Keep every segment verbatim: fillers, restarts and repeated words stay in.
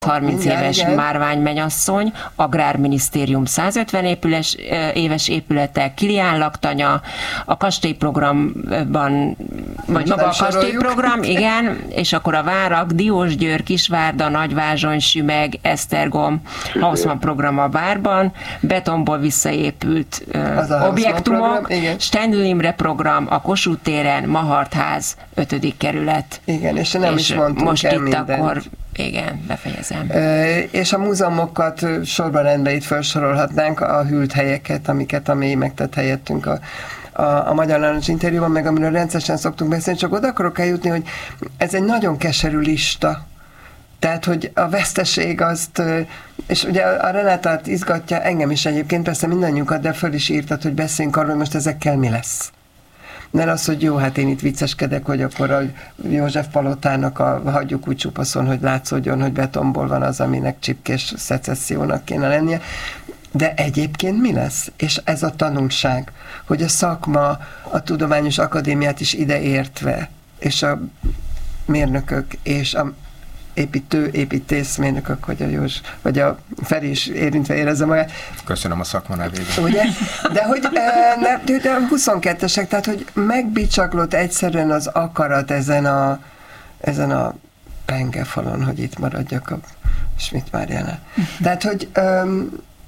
harminc éves igen. Márvány-mennyasszony, Agrárminisztérium százötven épüles, éves épülete, Kilián laktanya, a kastélyprogramban, vagy maga a kastélyprogram, igen, és akkor a várak, Diósgyőr, Kisvárda, Nagyvázsony, Sümeg, Esztergom, Hausmann program a várban, betonból visszaépült uh, objektumok, Stendl Imre program a Kossuth téren, Mahartház, ötödik kerület. Igen, és nem és is mondtunk most el itt mindent. Akkor igen, befejezem. E, és a múzeumokat sorban rendbe itt felsorolhatnánk, a hűlt helyeket, amiket a mi megtett helyettünk a, a, a Magyar Narancs interjúban, meg amiről rendszeresen szoktunk beszélni, csak oda akarok eljutni, hogy ez egy nagyon keserű lista. Tehát, hogy a veszteség azt, és ugye a Renátát izgatja, engem is egyébként, persze mindannyiunkat, de föl is írtad, hogy beszéljünk arról, hogy most ezekkel mi lesz. Mert az, hogy jó, hát én itt vicceskedek, hogy akkor a József palotának a, hagyjuk úgy csupaszon, hogy látszódjon, hogy betonból van az, aminek csipkés szecessziónak kéne lennie. De egyébként mi lesz? És ez a tanulság, hogy a szakma, a tudományos akadémiát is ideértve, és a mérnökök, és a építő, építészmérnökök, vagy a Józs, vagy a Feri is érintve érezze magát. Köszönöm a szakma nevében. Ugye? De hogy ne, de huszonkettesek, tehát hogy megbicsaklott egyszerűen az akarat ezen a, ezen a pengefalon, hogy itt maradjak a Schmidt Máriánál. Tehát, hogy um,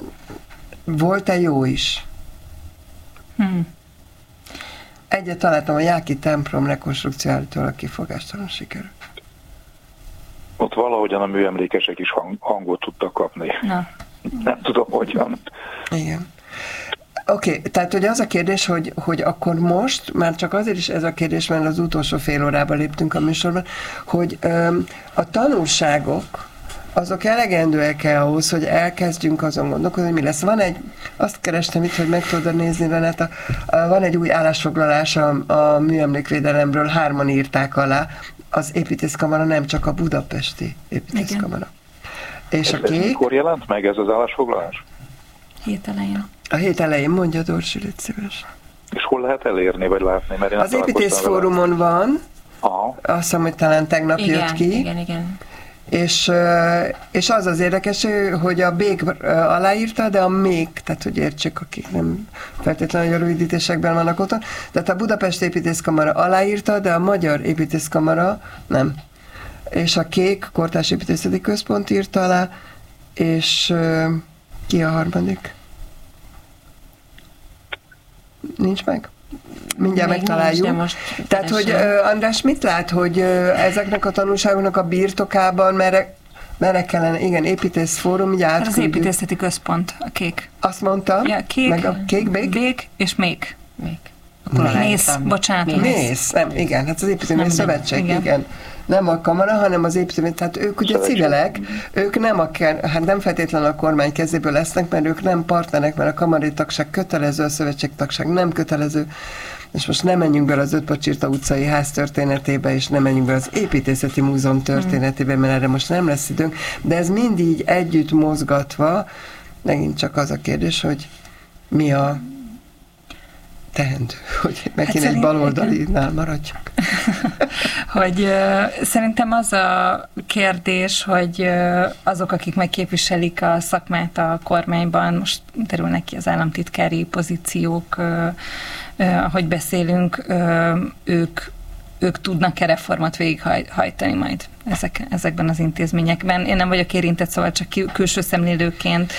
volt-e jó is? Hmm. Egyet találtam, a Jáki templom rekonstrukciójától a kifogástalan sikerül. Ott valahogyan a műemlékesek is hang, hangot tudtak kapni. Na. Nem tudom, hogyan. Igen. Oké, okay, tehát ugye az a kérdés, hogy, hogy akkor most, már csak azért is ez a kérdés, mert az utolsó fél órában léptünk a műsorban, hogy öm, a tanulságok, azok elegendőek-e ahhoz, hogy elkezdjünk azon gondolkodni, hogy mi lesz. Van egy, azt kerestem itt, hogy meg tudod nézni, Renata, van egy új állásfoglalás a, a műemlékvédelemről, hárman írták alá, az építészkamara, nem csak a budapesti építészkamara. És ez, a kék... Ez mikor jelent meg ez az állásfoglalás? Hét elején. A hét elején, mondja Dorsi, légy szíves. És hol lehet elérni, vagy látni? Mert az építészfórumon van, aha. Azt hiszem, hogy talán tegnap igen, jött ki. Igen, igen. És, és az az érdekes, hogy a Bék aláírta, de a Mék, tehát hogy értsék, akik nem feltétlenül a rövidítésekben vannak otthon, tehát a Budapest Építészkamara aláírta, de a Magyar Építészkamara nem. És a Kék Kortárs Építészeti Központ írta alá, és ki a harmadik? Nincs meg? Mindjárt még megtaláljuk. Nincs, most Tehát, hogy uh, András, mit lát, hogy uh, ezeknek a tanulságoknak a birtokában, merre, merre kellene, igen, építészfórum, ugye átküldjük. Az építészeti központ, a Kék. Azt mondtam? Ja, Kék, meg a Kék, Bék? Bék és Mék. Mék. Mész, bocsánat. Mész, nem, igen, hát az építőművész szövetség, igen. igen. Nem a kamara, hanem az építőművész, tehát ők ugye civilek, ők nem, a, hát nem feltétlenül a kormány kezéből lesznek, mert ők nem partnerek, mert a kamarai tagság kötelező, a szövetség tagság nem kötelező, és most nem menjünk bele az Ötpacsirta utcai ház történetébe, és nem menjünk bele az építészeti múzeum történetébe, mert erre most nem lesz időnk, de ez mind így együtt mozgatva, megint csak az a kérdés, hogy mi a teendő, hogy megint hát egy baloldalinál maradjak. hogy uh, szerintem az a kérdés, hogy uh, azok, akik megképviselik a szakmát a kormányban, most terülnek ki az államtitkári pozíciók, uh, uh, ahogy beszélünk, uh, ők ők tudnak-e reformot végighajtani majd ezek, ezekben az intézményekben. Én nem vagyok érintett, szóval csak külső szemlélőként,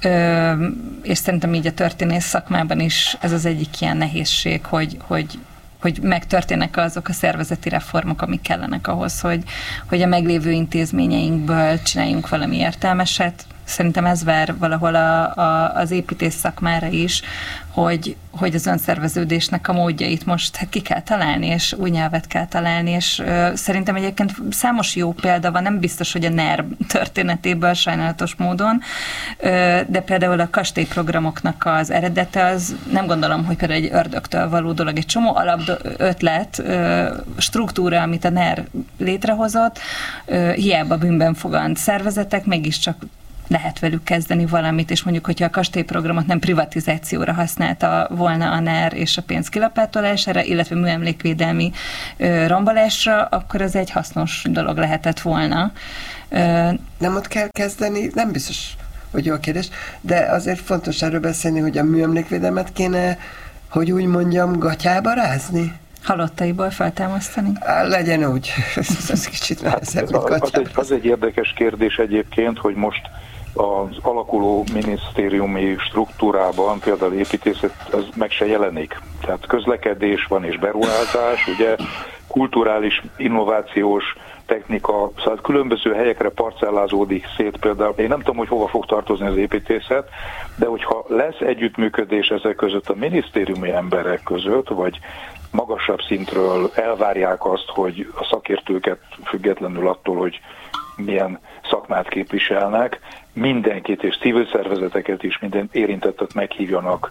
és szerintem így a történész szakmában is ez az egyik ilyen nehézség, hogy, hogy, hogy megtörténnek azok a szervezeti reformok, amik kellenek ahhoz, hogy, hogy a meglévő intézményeinkből csináljunk valami értelmeset. Szerintem ez vár valahol a, a, az építész szakmára is, hogy, hogy az önszerveződésnek a módjait most hát ki kell találni, és új nyelvet kell találni, és ö, szerintem egyébként számos jó példa van, nem biztos, hogy a en e er történetéből sajnálatos módon, ö, de például a kastélyprogramoknak az eredete, az nem gondolom, hogy például egy ördögtől való dolog, egy csomó alapötlet, ö, struktúra, amit a en e er létrehozott, ö, hiába bűnben fogant szervezetek, mégiscsak lehet velük kezdeni valamit, és mondjuk, hogyha a kastélyprogramot nem privatizációra használta volna a en e er és a pénz kilapátolására, illetve műemlékvédelmi ö, rombolásra, akkor ez egy hasznos dolog lehetett volna. Nem ott kell kezdeni, nem biztos, hogy jó a kérdés, de azért fontos erről beszélni, hogy a műemlékvédelmet kéne, hogy úgy mondjam, gatyába rázni? Halottaiból feltámasztani? Legyen úgy. Ez, ez kicsit nehezebb, hát, az, egy, az egy érdekes kérdés egyébként, hogy most az alakuló minisztériumi struktúrában, például építészet, az meg se jelenik. Tehát közlekedés van és beruházás, ugye kulturális, innovációs technika, szóval különböző helyekre parcellázódik szét például. Én nem tudom, hogy hova fog tartozni az építészet, de hogyha lesz együttműködés ezek között a minisztériumi emberek között, vagy magasabb szintről elvárják azt, hogy a szakértőket függetlenül attól, hogy milyen szakmát képviselnek, mindenkit és civil szervezeteket is, minden érintettet meghívjanak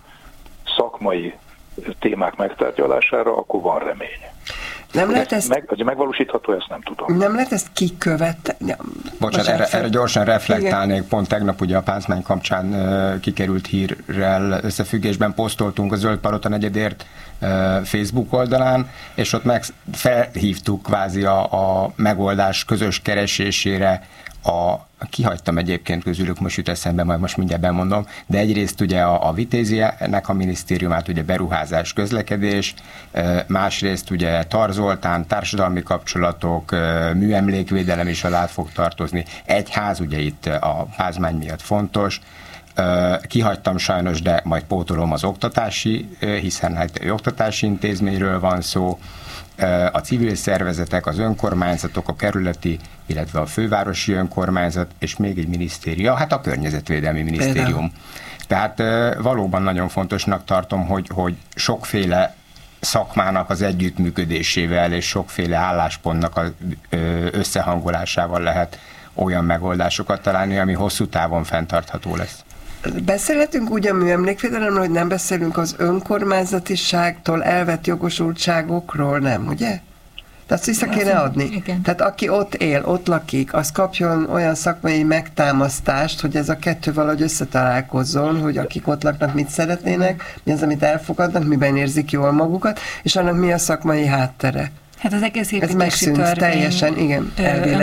szakmai témák megtárgyalására, akkor van remény. Nem lehet ezt... Meg, hogy megvalósítható, ezt nem tudom. Nem lehet ezt kikövetni? Ja, Bocsánat, erre, erre gyorsan reflektálnék. Igen. Pont tegnap ugye a Pázmány kapcsán uh, kikerült hírrel összefüggésben posztoltunk a Zöld Palota negyedért uh, Facebook oldalán, és ott meg felhívtuk kvázi a, a megoldás közös keresésére a kihagytam egyébként közülük, most jut eszembe, majd most mindjárt bemondom, de egyrészt ugye a, a Vitéziának a minisztériumát, ugye beruházás, közlekedés, másrészt ugye Tar Zoltán, társadalmi kapcsolatok, műemlékvédelem is alá fog tartozni. Egyház, ugye itt a Pázmány miatt fontos. Kihagytam sajnos, de majd pótolom az oktatási, hiszen hát egy oktatási intézményről van szó, a civil szervezetek, az önkormányzatok, a kerületi, illetve a fővárosi önkormányzat, és még egy minisztérium, hát a környezetvédelmi minisztérium. Tehát valóban nagyon fontosnak tartom, hogy, hogy sokféle szakmának az együttműködésével és sokféle álláspontnak az összehangolásával lehet olyan megoldásokat találni, ami hosszú távon fenntartható lesz. Beszélhetünk úgy a műemlékvédelemről, hogy nem beszélünk az önkormányzatiságtól elvett jogosultságokról, nem, ugye? Tehát vissza kéne adni. Igen. Tehát aki ott él, ott lakik, az kapjon olyan szakmai megtámasztást, hogy ez a kettő valahogy összetalálkozzon, hogy akik ott laknak, mit szeretnének, mi az, amit elfogadnak, miben érzik jól magukat, és annak mi a szakmai háttere. Hát az egész építési törvény, teljesen, igen,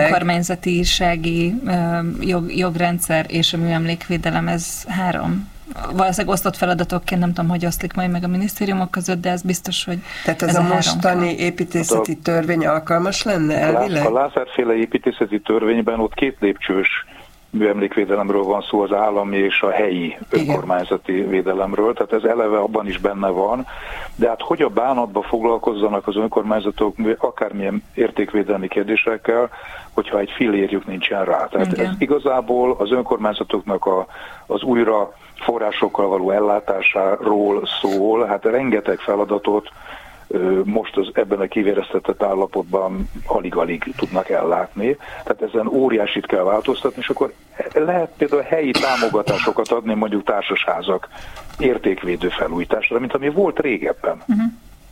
önkormányzatisági jog, jogrendszer és a műemlékvédelem, ez három. Valószínűleg osztott feladatokként, nem tudom, hogy oszlik majd meg a minisztériumok között, de ez biztos, hogy tehát ez, ez a, a mostani építészeti törvény alkalmas lenne elvileg? A Lázár-féle építészeti törvényben ott két lépcsős műemlékvédelemről van szó, az állami és a helyi önkormányzati igen. védelemről, tehát ez eleve abban is benne van, de hát hogy a bánatba foglalkozzanak az önkormányzatok akármilyen értékvédelmi kérdésekkel, hogyha egy fillérjük nincsen rá. Tehát igen. ez igazából az önkormányzatoknak a, az újra forrásokkal való ellátásáról szól, hát rengeteg feladatot most az ebben a kivéreztetett állapotban alig-alig tudnak ellátni. Tehát ezen óriásit kell változtatni, és akkor lehet például helyi támogatásokat adni mondjuk társasházak értékvédő felújításra, mint ami volt régebben. Uh-huh.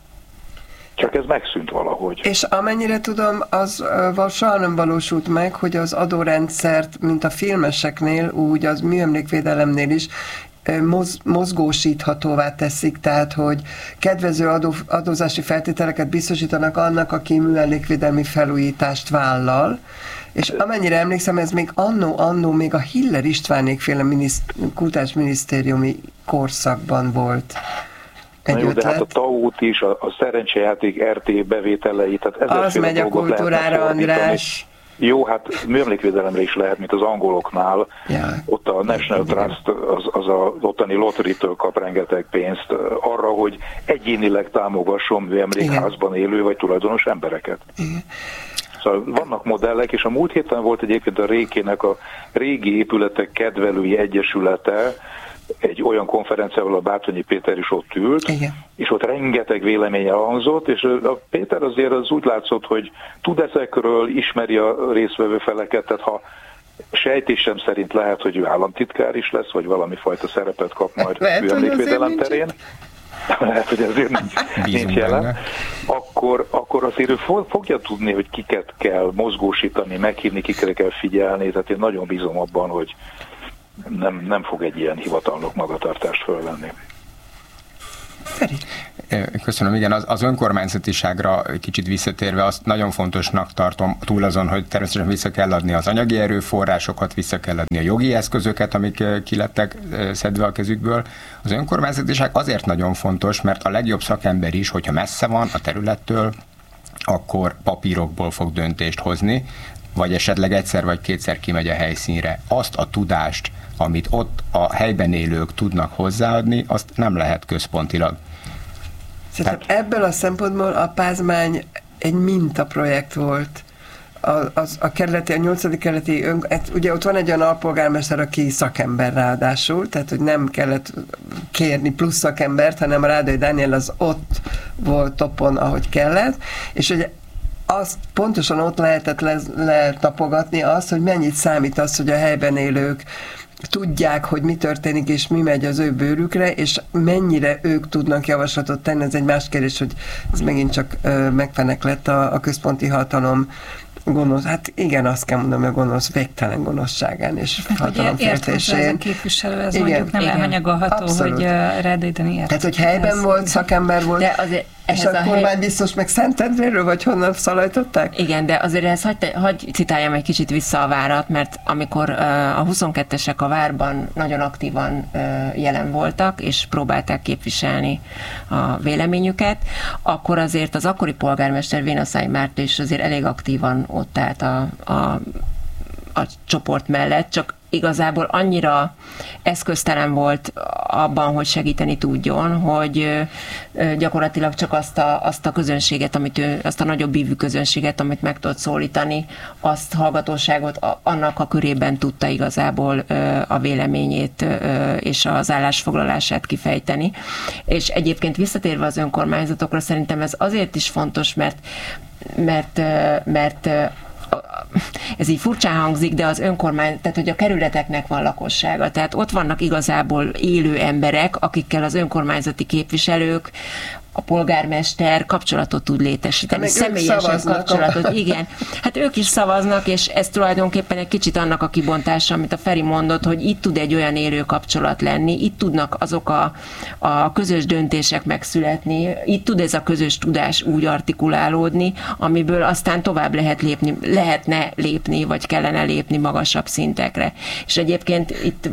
Csak ez megszűnt valahogy. És amennyire tudom, az uh, soha nem valósult meg, hogy az adórendszert, mint a filmeseknél, úgy az műemlékvédelemnél is Moz, mozgósíthatóvá teszik, tehát, hogy kedvező adó, adózási feltételeket biztosítanak annak, aki műemlékvédelmi felújítást vállal, és amennyire emlékszem, ez még annó, annó még a Hiller Istvánékféle miniszt, kultúrás minisztériumi korszakban volt egy Na jó, ötlet. De hát a TAU-t is, a, a szerencsejáték er té bevételei, tehát ezerféle az megy a kultúrára, András. Jó, hát műemlékvédelemre is lehet, mint az angoloknál. Ja. Ott a National igen. Trust, az, az a ottani lottery-től kap rengeteg pénzt arra, hogy egyénileg támogasson műemlékházban élő vagy tulajdonos embereket. Igen. Szóval vannak modellek, és a múlt héten volt egyébként a Rékének a Régi Épületek Kedvelői Egyesülete, egy olyan konferencia, ahol a Bátonyi Péter is ott ült, igen. és ott rengeteg vélemény elhangzott, és a Péter azért az úgy látszott, hogy tud ezekről, ismeri a résztvevő feleket, tehát ha sejtésem szerint lehet, hogy ő államtitkár is lesz, vagy valami fajta szerepet kap majd műemlékvédelem terén, lehet, hogy azért nincs, nincs jelen, akkor, akkor azért ő fogja tudni, hogy kiket kell mozgósítani, meghívni, kikre kell figyelni, tehát én nagyon bízom abban, hogy Nem, nem fog egy ilyen hivatalnok magatartást fölvenni. Feri. Köszönöm, igen, az, az önkormányzatiságra kicsit visszatérve azt nagyon fontosnak tartom, túl azon, hogy természetesen vissza kell adni az anyagi erőforrásokat, vissza kell adni a jogi eszközöket, amik kilettek szedve a kezükből. Az önkormányzatiság azért nagyon fontos, mert a legjobb szakember is, hogyha messze van a területtől, akkor papírokból fog döntést hozni, vagy esetleg egyszer vagy kétszer kimegy a helyszínre. Azt a tudást, amit ott a helyben élők tudnak hozzáadni, azt nem lehet központilag. Szerintem Tehát... ebből a szempontból a Pázmány egy mintaprojekt volt. A, az, a kerületi, a nyolcadik kerületi, ön, ugye ott van egy olyan alpolgármester, aki szakember ráadásul, tehát hogy nem kellett kérni plusz szakembert, hanem a Rádai Dániel az ott volt topon, ahogy kellett, és hogy azt pontosan ott lehetett letapogatni azt, hogy mennyit számít az, hogy a helyben élők tudják, hogy mi történik, és mi megy az ő bőrükre, és mennyire ők tudnak javaslatot tenni. Ez egy más kérdés, hogy ez megint csak ö, megfenek lett a, a központi hatalom gonosz, hát igen, azt kell mondanom, hogy a gonosz végtelen gonoszságán és hát, hatalomféltésén. Ez a képviselő, ez igen, mondjuk nem igen, elhanyagolható, abszolút. Hogy uh, Rádai Dani ért. Tehát, hogy helyben ez, volt, szakember volt, de azért és a, a kormány hely... biztos meg Szentendréről, vagy honnan szalajtották? Igen, de azért ezt hagy, hagy citáljam egy kicsit vissza a várat, mert amikor uh, a huszonkettesek a várban nagyon aktívan uh, jelen voltak, és próbálták képviselni a véleményüket, akkor azért az akkori polgármester Vénaszály Márta is azért elég aktívan ott állt a, a, a csoport mellett, csak igazából annyira eszköztelen volt abban, hogy segíteni tudjon, hogy gyakorlatilag csak azt a, azt a közönséget, amit ő, azt a nagyobb ívű közönséget, amit meg tudott szólítani, azt hallgatóságot annak a körében tudta igazából a véleményét és az állásfoglalását kifejteni. És egyébként visszatérve az önkormányzatokra, szerintem ez azért is fontos, mert mert, mert ez így furcsán hangzik, de az önkormány, tehát hogy a kerületeknek van lakossága, tehát ott vannak igazából élő emberek, akikkel az önkormányzati képviselők, a polgármester kapcsolatot tud létesíteni. Személyesen kapcsolatot, igen. Hát ők is szavaznak, és ez tulajdonképpen egy kicsit annak a kibontása, amit a Feri mondott, hogy itt tud egy olyan élő kapcsolat lenni, itt tudnak azok a, a közös döntések megszületni, itt tud ez a közös tudás úgy artikulálódni, amiből aztán tovább lehet lépni, lehetne lépni, vagy kellene lépni magasabb szintekre. És egyébként itt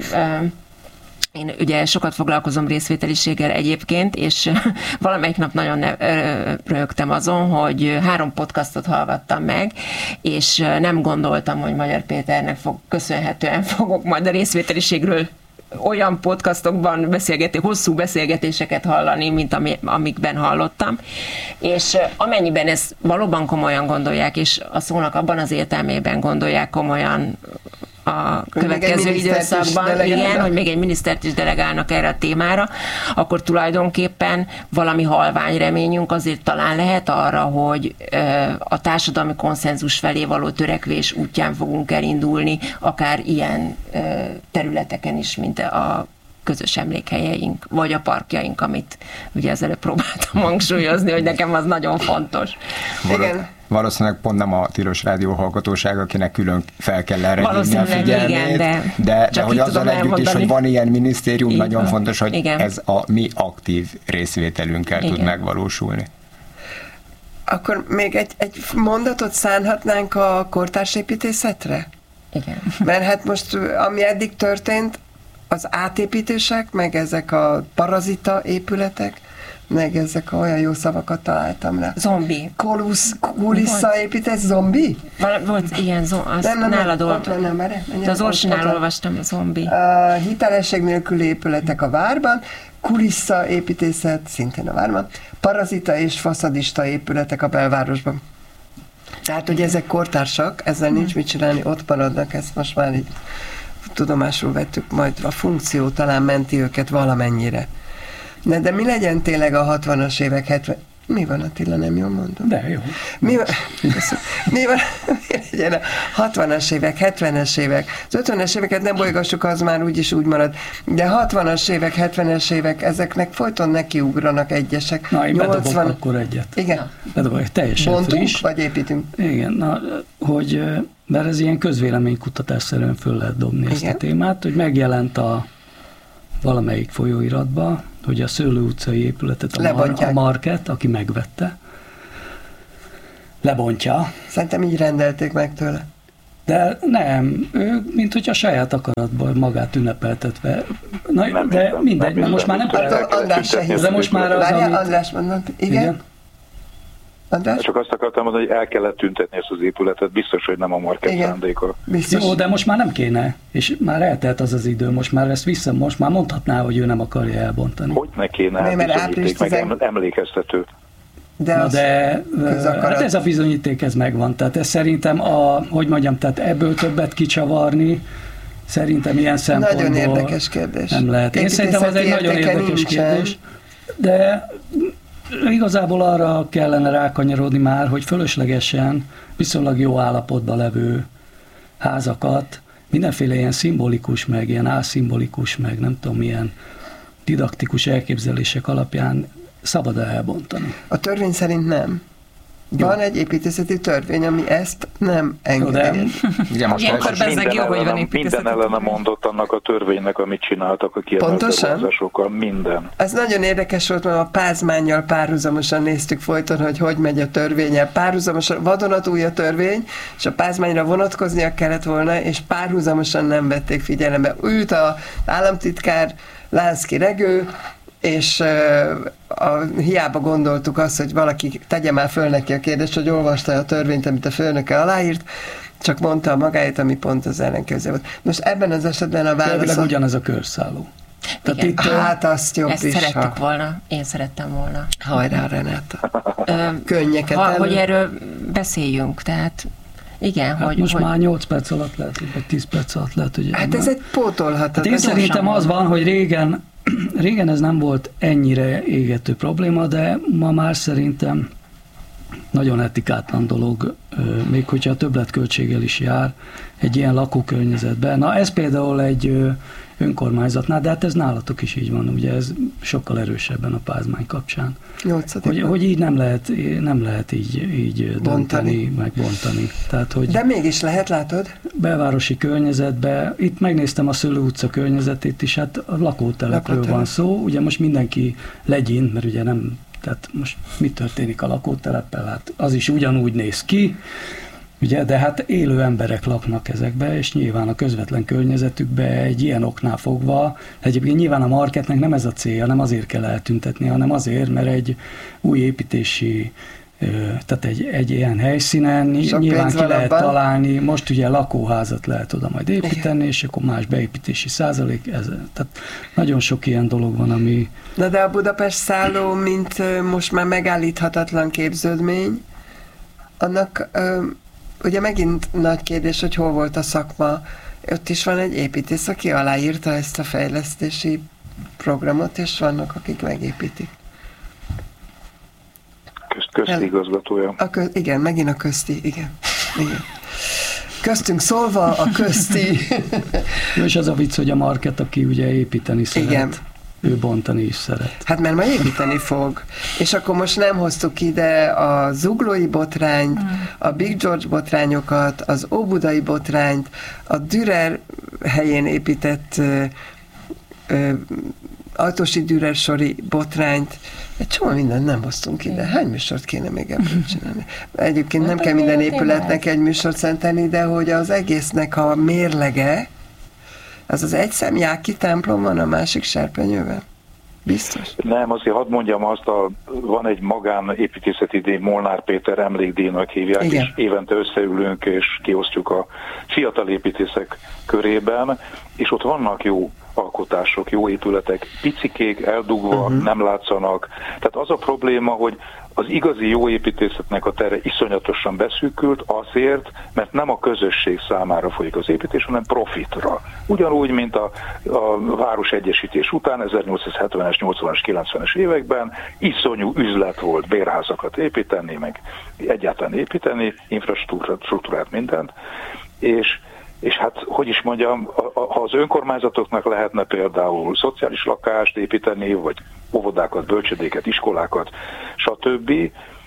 én ugye sokat foglalkozom részvételiséggel egyébként, és valamelyik nap nagyon ne, röhögtem azon, hogy három podcastot hallgattam meg, és nem gondoltam, hogy Magyar Péternek fog, köszönhetően fogok majd a részvételiségről olyan podcastokban beszélgetni, hosszú beszélgetéseket hallani, mint ami, amikben hallottam. És amennyiben ezt valóban komolyan gondolják, és a szónak abban az értelmében gondolják komolyan a következő időszakban, igen, hogy még egy minisztert is delegálnak erre a témára, akkor tulajdonképpen valami halvány reményünk azért talán lehet arra, hogy a társadalmi konszenzus felé való törekvés útján fogunk elindulni, akár ilyen területeken is, mint a közös emlékhelyeink, vagy a parkjaink, amit ugye ezzel próbáltam hangsúlyozni, hogy nekem az nagyon fontos. Igen. Valószínűleg pont nem a Tilos Rádió hallgatóság, akinek külön fel kell erre hívni a figyelmét, igen, de, de, de hogy azzal együtt elmondani. Is, hogy van ilyen minisztérium, így nagyon van. Fontos, hogy igen. Ez a mi aktív részvételünkkel igen. tud megvalósulni. Akkor még egy, egy mondatot szánhatnánk a kortársépítészetre? Igen. Mert hát most, ami eddig történt, az átépítések, meg ezek a parazita épületek, meg ezek olyan jó szavakat találtam rá. Zombi. Kolusz, kuliszaépítés, zombi? Val- volt ilyen, zo- az nem, nem, nálad olvastam. De az Orsinál olvastam, a zombi. A hitelesség nélküli épületek a várban, kuliszaépítészet szintén a várban, parazita és faszadista épületek a belvárosban. Tehát, hogy ezek kortársak, ezzel hmm. nincs mit csinálni, ott maradnak, ezt most már így tudomásul vettük, majd a funkció talán menti őket valamennyire. Ne, de mi legyen tényleg a hatvanas évek, hetven... Mi van, Attila, nem jól mondom? De jó. Mi van, mi van mi legyen a hatvanas évek, hetvenes évek? Az ötvenes éveket nem bolygassuk, az már úgyis úgy marad. De hatvanas évek, hetvenes évek, ezeknek folyton nekiugranak egyesek. Na, én nyolcvan... bedobok akkor egyet. Igen. Bedobok, teljesen Bontunk, friss. vagy építünk? Igen, na, hogy, mert ez ilyen közvéleménykutatásszerűen föl lehet dobni. Igen. Ezt a témát, hogy megjelent a valamelyik folyóiratba, hogy a Szőlő utcai épületet a, Mar- a Market, aki megvette, lebontja. Szerintem így rendelték meg tőle. De nem, ő, mint hogy a saját akaratból magát ünnepeltetve. Na, nem de hiszem, mindegy, mert most már nem... Hát András se hisz. De most már az, Várjál, amit... András mondom, igen? igen? András? Csak azt akartam mondani, hogy el kellett tüntetni ezt az épületet, biztos, hogy nem a Market szándéka. Jó, de most már nem kéne, és már eltelt az az idő, most már ezt vissza, most már mondhatná, hogy ő nem akarja elbontani. Hogy ne kéne, hát bizonyíték meg tizen... emlékeztető. De, Na de hát ez a bizonyíték, ez megvan. Tehát ez szerintem, a, hogy mondjam, tehát ebből többet kicsavarni, szerintem ilyen szempontból nagyon érdekes kérdés. Nem lehet. Én szerintem az egy nagyon érdekes nincsen. kérdés. De igazából arra kellene rákanyarodni már, hogy fölöslegesen viszonylag jó állapotban levő házakat mindenféle ilyen szimbolikus, meg ilyen álszimbolikus, meg nem tudom, milyen didaktikus elképzelések alapján szabad elbontani. A törvény szerint nem. Van egy építészeti törvény, ami ezt nem engedi. Igen, most ilyenkor bezzeg jó, hogy van építészeti Minden ellene mondott annak a törvénynek, amit csináltak a kiemelt beruházásokkal. Minden. Ez nagyon érdekes volt, mert a Pázmánnyal párhuzamosan néztük folyton, hogy hogy megy a törvényel. Párhuzamosan vadonatúj a törvény, és a Pázmányra vonatkoznia kellett volna, és párhuzamosan nem vették figyelembe. Ült az államtitkár Lánszky Regő, és uh, a, hiába gondoltuk azt, hogy valaki tegye már föl neki a kérdést, hogy olvasta a törvényt, amit a főnöke aláírt, csak mondta a magáét, ami pont az ellenkező volt. Most ebben az esetben a válasz... Elvileg ugyanez a körszálló. Tehát itt, hát azt jobb Ezt is. szerettük ha... volna. Én szerettem volna. Hajrá, Renáta. Könnyeket ha, elő. Hogy erről beszéljünk, tehát igen, hát hogy... most hogy... már nyolc perc alatt lehet, vagy tíz perc alatt lehet, hogy... Hát ez egy pótolhatatlan. Hát én szerintem az van, hogy régen Régen ez nem volt ennyire égető probléma, de ma már szerintem nagyon etikátlan dolog, még hogyha a többletköltséggel is jár egy ilyen lakókörnyezetben. Na ez például egy önkormányzatnál, de hát ez nálatok is így van, ugye ez sokkal erősebben a Pázmány kapcsán. Hogy, hogy így nem lehet, nem lehet így, így dönteni, megbontani. Tehát, hogy de mégis lehet, látod? Belvárosi környezetben, itt megnéztem a Szőlő utca környezetét is, hát a lakótelepről Lakótelep. van szó, ugye most mindenki legyint, mert ugye nem, tehát most mi történik a lakóteleppel, hát az is ugyanúgy néz ki, ugye, de hát élő emberek laknak ezekbe, és nyilván a közvetlen környezetükbe egy ilyen oknál fogva, egyébként nyilván a Marketnek nem ez a célja, nem azért kell eltüntetni, hanem azért, mert egy új építési, tehát egy, egy ilyen helyszínen sok nyilván ki lehet abban találni, most ugye lakóházat lehet oda majd építeni, igen, és akkor más beépítési százalék, ez, tehát nagyon sok ilyen dolog van, ami... Na de a Budapest szálló, mint most már megállíthatatlan képződmény, annak... Ugye megint nagy kérdés, hogy hol volt a szakma. Ott is van egy építész, aki aláírta ezt a fejlesztési programot, és vannak, akik megépítik. Közt, közti igazgatója. A kö, igen, megint a közti, igen. igen. Köztünk szólva a közti. És az a vicc, hogy a Market, aki ugye építeni szeret. Igen. Ő bontani is szeret. Hát mert ma építeni fog. És akkor most nem hoztuk ide a zuglói botrányt, a Big George botrányokat, az óbudai botrányt, a Dürer helyén épített ö, ö, Altosi Dürer sori botrányt. Egy csomó mindent nem hoztunk ide. Hány műsort kéne még ebből csinálni? Egyébként nem kell minden épületnek egy műsort szentelni, de hogy az egésznek a mérlege, az az egy szem Jáki templom van a másik serpenyővel? Biztos? Nem, azért hadd mondjam azt, a, van egy magánépítészeti díj, Molnár Péter emlékdíjnak hívják, igen, és évente összeülünk és kiosztjuk a fiatal építészek körében, és ott vannak jó alkotások, jó épületek, picikék, eldugva, uh-huh. nem látszanak. Tehát az a probléma, hogy az igazi jó építészetnek a tere iszonyatosan beszűkült azért, mert nem a közösség számára folyik az építés, hanem profitra. Ugyanúgy, mint a, a városegyesítés után, ezernyolcszázhetvenes, nyolcvanas, kilencvenes években iszonyú üzlet volt bérházakat építeni, meg egyáltalán építeni, infrastruktúrát, mindent, és És hát, hogy is mondjam, ha az önkormányzatoknak lehetne például szociális lakást építeni, vagy óvodákat, bölcsödéket, iskolákat, stb.,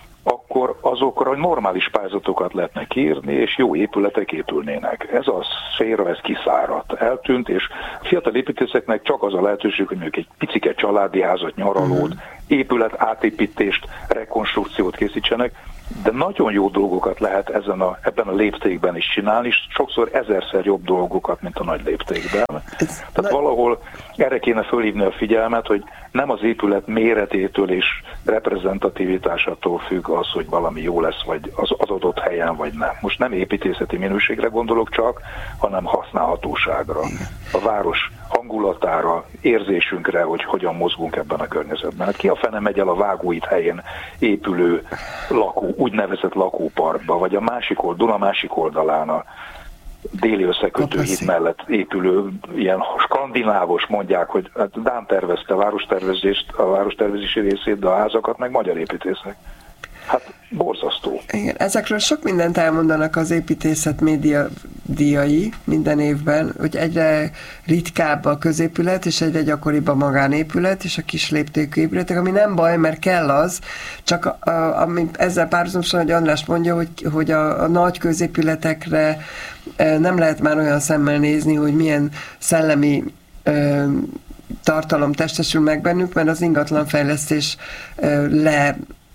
akkor azokra normális pályázatokat lehetne kiírni, és jó épületek épülnének. Ez a szféra, ez kiszáradt, eltűnt, és a fiatal építészeknek csak az a lehetőség, hogy mondjuk egy picike családi házat, nyaralót, épület átépítést, rekonstrukciót készítsenek, de nagyon jó dolgokat lehet ezen a, ebben a léptékben is csinálni, és sokszor ezerszer jobb dolgokat, mint a nagy léptékben. Ez Tehát na... valahol erre kéne fölhívni a figyelmet, hogy nem az épület méretétől és reprezentativitásától függ az, hogy valami jó lesz, vagy az, az adott helyen, vagy nem. Most nem építészeti minőségre gondolok csak, hanem használhatóságra, a város hangulatára, érzésünkre, hogy hogyan mozgunk ebben a környezetben. Hát ki a fene megy el a Vágóhíd helyén épülő lakó, úgynevezett lakóparkba, vagy a másik oldalon, a másik oldalán a déli összekötőhíd mellett épülő, ilyen skandinávos, mondják, hogy hát Dán tervezte a várostervezést, a várostervezési részét, de a házakat meg magyar építészek. Hát borzasztó. Igen, ezekről sok mindent elmondanak az építészet média díjai minden évben, hogy egyre ritkább a középület, és egyre gyakoribb a magánépület, és a kis léptékű épületek, ami nem baj, mert kell az, csak a, a, ami ezzel párhuzamosan, hogy András mondja, hogy, hogy a, a nagy középületekre nem lehet már olyan szemmel nézni, hogy milyen szellemi ö, tartalom testesül meg bennük, mert az ingatlanfejlesztés ö, le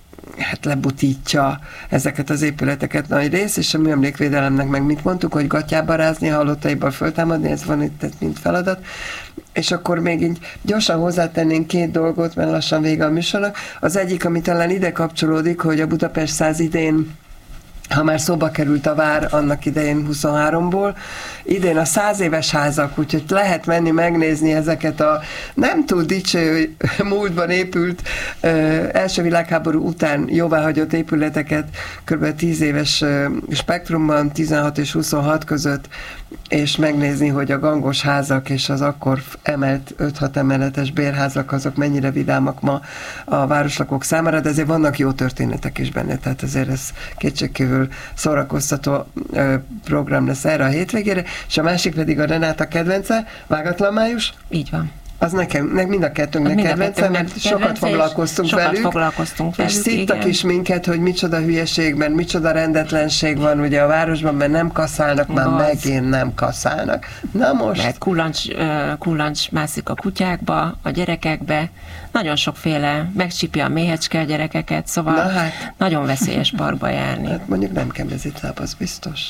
hát lebutítja ezeket az épületeket nagy rész, és a műemlékvédelemnek meg mit mondtuk, hogy gatyába rázni, halottaiból föltámadni, ez van itt mint feladat. És akkor még így gyorsan hozzátennénk két dolgot, mert lassan vége a műsornak. Az egyik, ami talán ide kapcsolódik, hogy a Budapest száz idén, ha már szóba került a vár annak idején huszonháromból, idén a száz éves házak, úgyhogy lehet menni megnézni ezeket a nem túl dicső múltban épült ö, első világháború után jóváhagyott épületeket kb. tíz éves ö, spektrumban, tizenhat és huszonhat között, és megnézni, hogy a gangos házak és az akkor emelt öt-hat emeletes bérházak azok mennyire vidámak ma a városlakók számára, de azért vannak jó történetek is benne, tehát azért ez kétségkívül szórakoztató ö, program lesz erre a hétvégére, és a másik pedig a Renáta kedvence, Vágatlan május. Így van. Az nekem, mind a kettőnknek kedvence, mert sokat foglalkoztunk sokat velük, foglalkoztunk velük, és szittak is minket, hogy micsoda hülyeségben, micsoda rendetlenség van ugye a városban, mert nem kasszálnak, már megint nem kasszálnak. Na most... Mert kullancs, kullancs mászik a kutyákba, a gyerekekbe, nagyon sokféle, megcsípja a méhecske a gyerekeket, szóval hát, nagyon veszélyes parkba járni. Hát mondjuk nem kemezítláb, az biztos.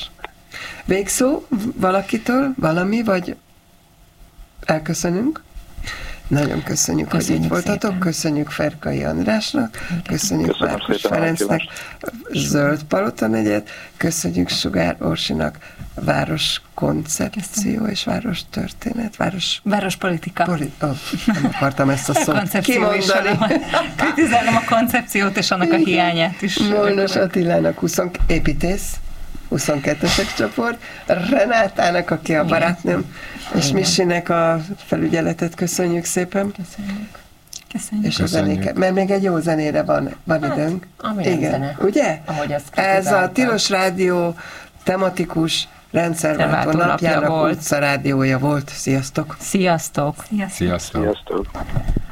Végszó valakitől, valami, vagy elköszönünk? Nagyon köszönjük, köszönjük hogy itt voltatok, köszönjük Ferkai Andrásnak, köszönjük Márkus Ferencnek, Zöld Palota negyed, köszönjük Sugár Orsinak, város koncepció és város történet, város... Várospolitika. Poli- oh, nem akartam ezt a szót kimondani. Kritizálom a koncepciót és annak a hiányát is. Molnos Attilának húsz építész, huszonkettesek csoport, Renátának, aki a barátnőm, és Missinek a felügyeletet köszönjük szépen. Köszönjük. Köszönjük. És a zenéket, mert még egy jó zenére van, van hát, időnk. Igen, zene. Ugye? Ez a Tilos Rádió tematikus rendszerváltó napjának utca rádiója volt. Sziasztok! Sziasztok! Sziasztok! Sziasztok! Sziasztok.